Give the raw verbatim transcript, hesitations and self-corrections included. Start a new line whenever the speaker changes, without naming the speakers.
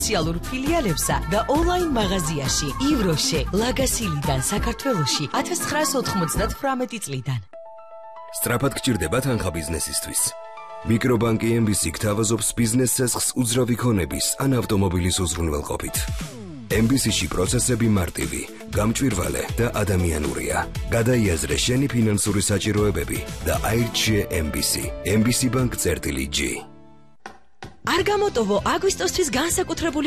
სოციალურ ფილიალებსა და ონლაინ მაღაზიაში ივროშე ლაგასილიდან საქართველოში ათას ცხრაას ოთხმოცდათვრამეტი წლიდან.
სწრაფად გჭირდება თანხა ბიზნესისთვის. მიკრობანკი ემ ბი სი გთავაზობს ბიზნეს ცესხს უძრავი ქონების ან ავტომობილის უზრუნველყოფით. ემ ბი სი-ში პროცესები მარტივი, გამჭვირვალე და ადამიანურია. გადაიაზრე შენი ფინანსური საჭიროებები და აირჩიე ემ ბი სი. ემ ბი სი ბანკ წერტილი ჯი.
არ გამოტოვო აგვისტოსთვის განსაკუთრებული